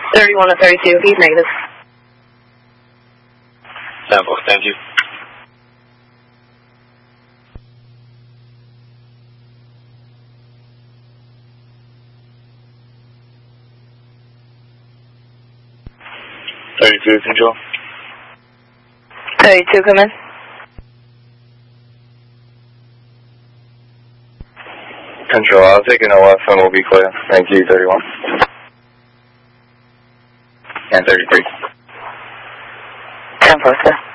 31 and 32, he's negative. Sample, thank you. Control. 32, come in. Control, I'll take an OF and we'll be clear. Thank you, 31. And 33. 10-4, sir.